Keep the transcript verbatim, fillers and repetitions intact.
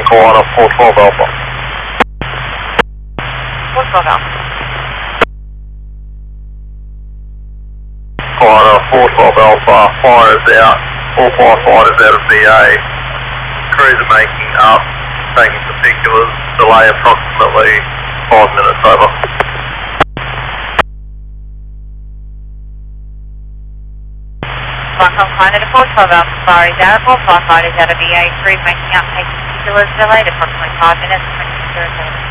Koala four twelve Alpha. four twelve Alpha. Koala four twelve Alpha, fire is out, all five fighters out of V A. Crews are making up, taking particulars, delay approximately five minutes over. Welcome, Climate to four twelve Alpha, fire is out, all five fighters out of V A. Crew making up, taking particulars, delayed approximately five minutes, twenty-two zero seven.